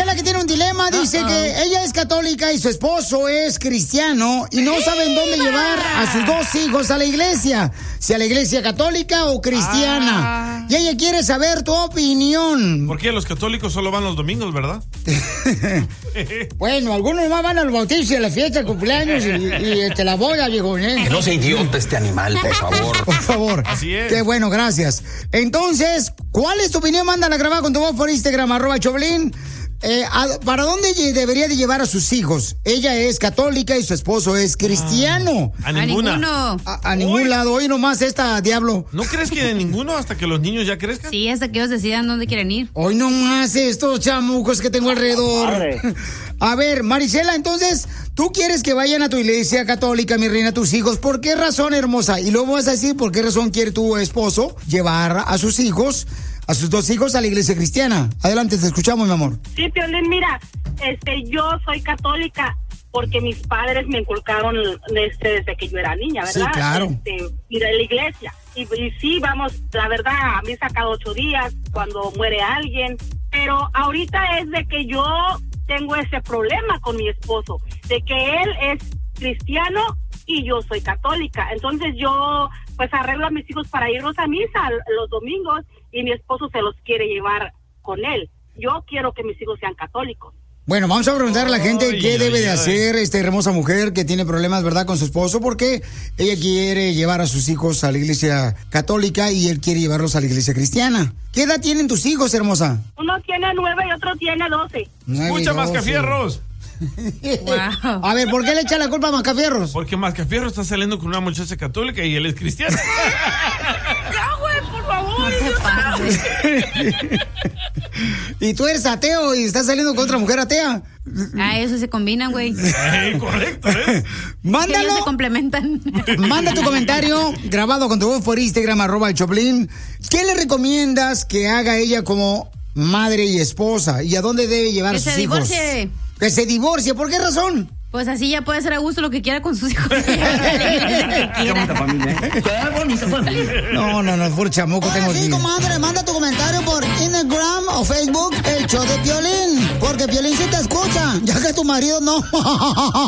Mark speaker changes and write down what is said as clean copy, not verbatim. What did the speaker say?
Speaker 1: Marisela, que tiene un dilema, dice que ella es católica y su esposo es cristiano y no saben dónde llevar a sus dos hijos a la iglesia, si a la iglesia católica o cristiana. Y ella quiere saber tu opinión.
Speaker 2: ¿Por qué los católicos solo van los domingos, verdad?
Speaker 1: Bueno, algunos más van al bautizo y a la fiesta de cumpleaños y la boda, viejo.
Speaker 3: Que no sea idiota este animal, por favor.
Speaker 1: Por favor.
Speaker 2: Así es.
Speaker 1: Qué bueno, gracias. Entonces, ¿cuál es tu opinión? Mándala a grabar con tu voz por Instagram, @Choplin. ¿Para dónde debería de llevar a sus hijos? Ella es católica y su esposo es cristiano.
Speaker 2: A ninguna.
Speaker 1: A ningún lado. Hoy nomás esta, diablo.
Speaker 2: ¿No crees que de ninguno hasta que los niños ya crezcan?
Speaker 4: Sí, hasta que ellos decidan dónde quieren ir.
Speaker 1: Hoy nomás estos chamucos que tengo alrededor. A ver, Marisela, entonces, tú quieres que vayan a tu iglesia católica, mi reina, tus hijos. ¿Por qué razón, hermosa? Y luego vas a decir por qué razón quiere tu esposo llevar a sus hijos, a sus dos hijos, a la iglesia cristiana. Adelante, te escuchamos, mi amor.
Speaker 5: Sí, Piolín, mira, yo soy católica porque mis padres me inculcaron desde que yo era niña, ¿verdad?
Speaker 1: Sí, claro.
Speaker 5: Ir a la iglesia. Y sí, vamos, la verdad, a mí saca 8 días cuando muere alguien. Pero ahorita es de que yo tengo ese problema con mi esposo, de que él es cristiano y yo soy católica. Entonces yo pues arreglo a mis hijos para irnos a misa los domingos y mi esposo se los quiere llevar con él. Yo quiero que mis hijos sean católicos.
Speaker 1: Bueno, vamos a preguntar a la gente qué debe de hacer esta hermosa mujer que tiene problemas, ¿verdad?, con su esposo, porque ella quiere llevar a sus hijos a la iglesia católica y él quiere llevarlos a la iglesia cristiana. ¿Qué edad tienen tus hijos, hermosa?
Speaker 5: Uno tiene 9 y otro tiene 12.
Speaker 2: Escucha, Mascafierros.
Speaker 4: Wow.
Speaker 1: A ver, ¿por qué le echa la culpa a Mascafierros?
Speaker 2: Porque Mascafierros está saliendo con una muchacha católica y él es cristiano.
Speaker 5: ¡Ya, güey, por favor!
Speaker 4: No te pases.
Speaker 1: Y tú eres ateo y estás saliendo con otra mujer atea.
Speaker 4: Eso se combinan, güey.
Speaker 2: Correcto, ¿eh?
Speaker 1: Mándalo.
Speaker 4: Ellos se complementan.
Speaker 1: Manda tu comentario grabado con tu voz por Instagram, @Choplin. ¿Qué le recomiendas que haga ella como madre y esposa? ¿Y a dónde debe llevar a sus hijos?
Speaker 4: Que se divorcie.
Speaker 1: Que se divorcie. ¿Por qué razón?
Speaker 4: Pues así ya puede hacer a gusto lo que quiera con sus hijos.
Speaker 3: Qué bonita familia, ¿eh? Qué bonita familia.
Speaker 1: No, por chamuco tengo
Speaker 6: Sí,
Speaker 1: aquí.
Speaker 6: comadre, manda tu comentario por Instagram o Facebook, el show de Piolín. Porque Piolín sí te escucha, ya que tu marido no.